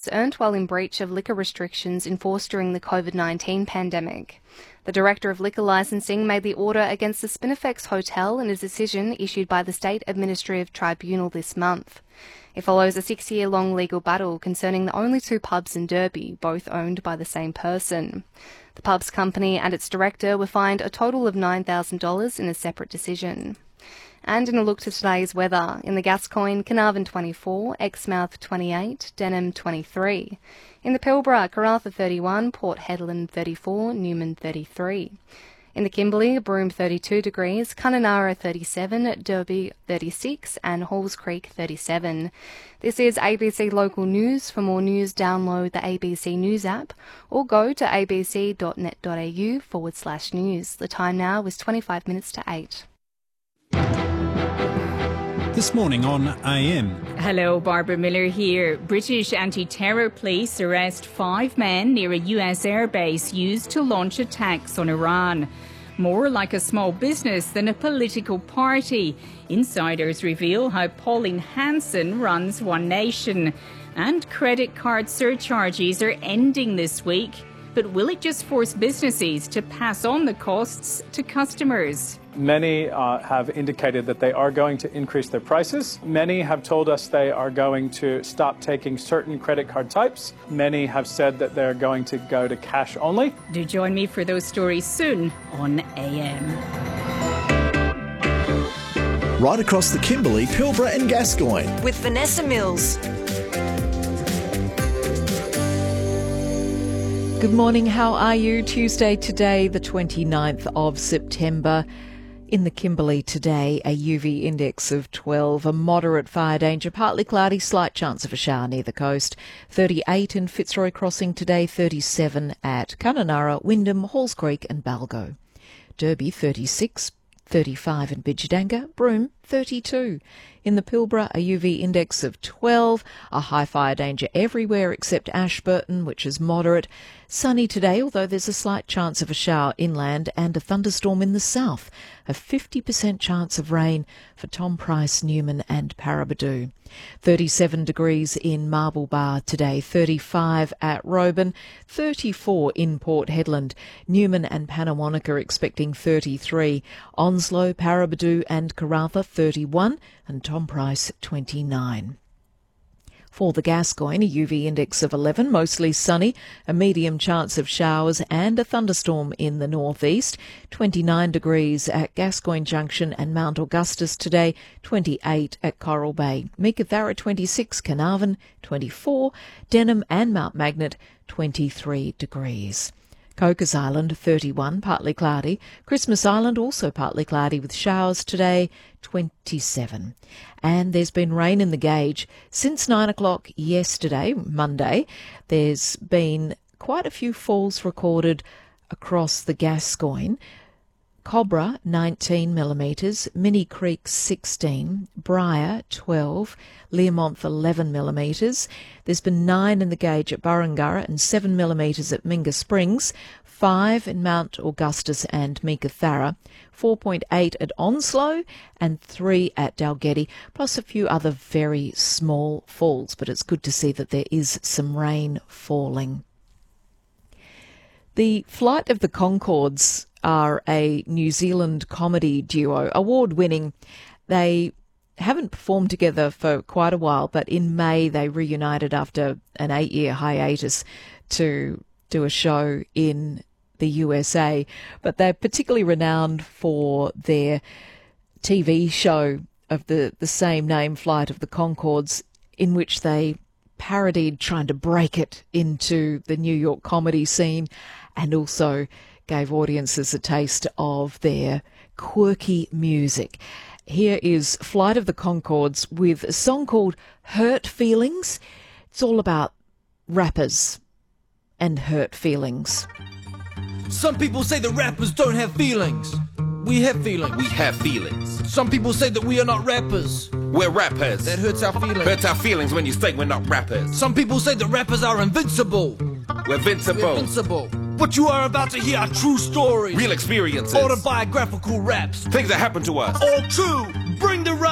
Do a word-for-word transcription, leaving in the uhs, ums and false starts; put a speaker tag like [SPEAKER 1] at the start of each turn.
[SPEAKER 1] was earned while in breach of liquor restrictions enforced during the COVID nineteen pandemic. The Director of Liquor Licensing made the order against the Spinifex Hotel in a decision issued by the State Administrative Tribunal this month. It follows a six-year-long legal battle concerning the only two pubs in Derby, both owned by the same person. The pub's company and its director were fined a total of nine thousand dollars in a separate decision. And in a look to today's weather, in the Gascoyne, Carnarvon twenty-four, Exmouth twenty-eight, Denham twenty-three. In the Pilbara, Karratha thirty-one, Port Hedland thirty-four, Newman thirty-three. In the Kimberley, Broome thirty-two degrees, Kununurra thirty-seven, Derby thirty-six and Halls Creek thirty-seven. This is A B C Local News. For more news, download the A B C News app or go to abc.net.au forward slash news. The time now is twenty-five minutes to eight.
[SPEAKER 2] This morning on A M.
[SPEAKER 3] Hello, Barbara Miller here. British anti-terror police arrest five men near a U S airbase used to launch attacks on Iran. More like a small business than a political party. Insiders reveal how Pauline Hanson runs One Nation. And credit card surcharges are ending this week. But will it just force businesses to pass on the costs to customers?
[SPEAKER 4] Many uh, have indicated that they are going to increase their prices. Many have told us they are going to stop taking certain credit card types. Many have said that they're going to go to cash only.
[SPEAKER 3] Do join me for those stories soon on A M.
[SPEAKER 5] Right across the Kimberley, Pilbara and Gascoyne.
[SPEAKER 6] With Vanessa Mills.
[SPEAKER 7] Good morning, how are you? Tuesday today, the twenty-ninth of September. In the Kimberley today, a U V index of twelve, a moderate fire danger, partly cloudy, slight chance of a shower near the coast. thirty-eight in Fitzroy Crossing today, thirty-seven at Kununurra, Wyndham, Halls Creek and Balgo. Derby, thirty-six, thirty-five in Bidjadanga, Broome, thirty-two. In the Pilbara, a U V index of twelve, a high fire danger everywhere except Ashburton, which is moderate. Sunny today, although there's a slight chance of a shower inland and a thunderstorm in the south. A fifty percent chance of rain for Tom Price, Newman and Paraburdoo. thirty-seven degrees in Marble Bar today, thirty-five at Roban, thirty-four in Port Hedland. Newman and Pannawonica expecting thirty-three. Onslow, Paraburdoo and Karratha thirty-one and Tom Price twenty-nine. For the Gascoyne, a U V index of eleven, mostly sunny, a medium chance of showers and a thunderstorm in the northeast. twenty-nine degrees at Gascoyne Junction and Mount Augustus today, twenty-eight at Coral Bay. Meekatharra twenty-six, Carnarvon twenty-four, Denham and Mount Magnet twenty-three degrees. Cocos Island thirty-one, partly cloudy. Christmas Island also partly cloudy with showers today, twenty-seven. And there's been rain in the gauge since nine o'clock yesterday, Monday. There's been quite a few falls recorded across the Gascoyne. Cobra, nineteen millimetres, Minnie Creek, sixteen, Briar, twelve, Learmonth, eleven millimetres. There's been nine in the gauge at Burrangurra and seven millimetres at Minga Springs, five in Mount Augustus and Meekatharra, four point eight at Onslow and three at Dalgety, plus a few other very small falls, but it's good to see that there is some rain falling. The Flight of the Conchords are a New Zealand comedy duo, award-winning. They haven't performed together for quite a while, but in May they reunited after an eight-year hiatus to do a show in the U S A. But they're particularly renowned for their T V show of the, the same name, Flight of the Conchords, in which they parodied trying to break it into the New York comedy scene and also gave audiences a taste of their quirky music. Here is Flight of the Conchords with a song called Hurt Feelings. It's all about rappers and hurt feelings.
[SPEAKER 8] Some people say that rappers don't have feelings. We have feelings.
[SPEAKER 9] We have feelings.
[SPEAKER 8] Some people say that we are not rappers.
[SPEAKER 9] We're rappers.
[SPEAKER 8] That hurts our feelings.
[SPEAKER 9] Hurts our feelings when you say we're not rappers.
[SPEAKER 8] Some people say that rappers are invincible.
[SPEAKER 9] We're invincible.
[SPEAKER 8] We're invincible. What you are about to hear are true stories.
[SPEAKER 9] Real experiences.
[SPEAKER 8] Autobiographical raps.
[SPEAKER 9] Things that happened to us.
[SPEAKER 8] All true. Bring the rap.